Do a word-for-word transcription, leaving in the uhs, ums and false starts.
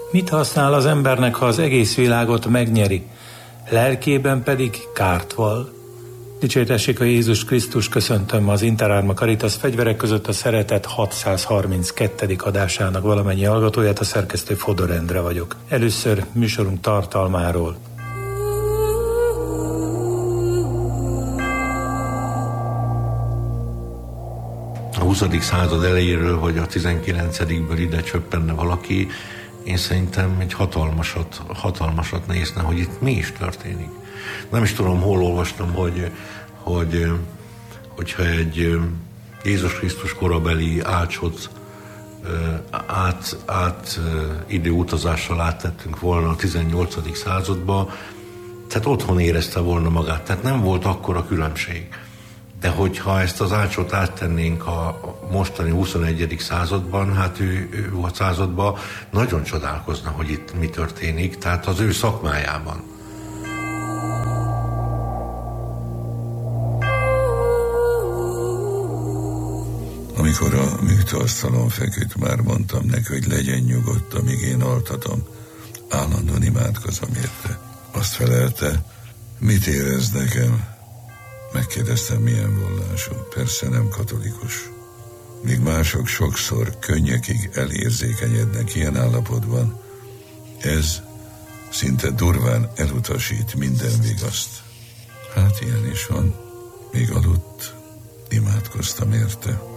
Mit használ az embernek, ha az egész világot megnyeri, lelkében pedig kárt val? Dicsértessék a Jézus Krisztus, köszöntöm az Interárma Caritas fegyverek között a szeretet hatszázharminckettedik adásának valamennyi hallgatóját, a szerkesztő Fodor Endre vagyok. Először műsorunk tartalmáról. A huszadik század elejéről, vagy a tizenkilencedikből ide csöppenne valaki, én szerintem egy hatalmasat, hatalmasat nézne, hogy itt mi is történik. Nem is tudom, hol olvastam, hogy, hogy hogyha egy Jézus Krisztus korabeli ácsot át, át időutazással áttettünk volna a tizennyolcadik századba, tehát otthon érezte volna magát, tehát nem volt akkora különbség. De hogyha ezt az ácsot áttennénk a mostani huszonegyedik században, hát ő, ő a században nagyon csodálkozna, hogy itt mi történik, tehát az ő szakmájában. Amikor a műtasztalon feküdt, már mondtam neki, hogy legyen nyugodt, amíg én altatom. Állandóan imádkozom érte. Azt felelte, mit érez nekem? Megkérdeztem, milyen vallású. Persze nem katolikus. Míg mások sokszor könnyekig elérzékenyednek ilyen állapotban, ez szinte durván elutasít minden vigaszt. Hát ilyen is van. Míg aludt, imádkoztam érte.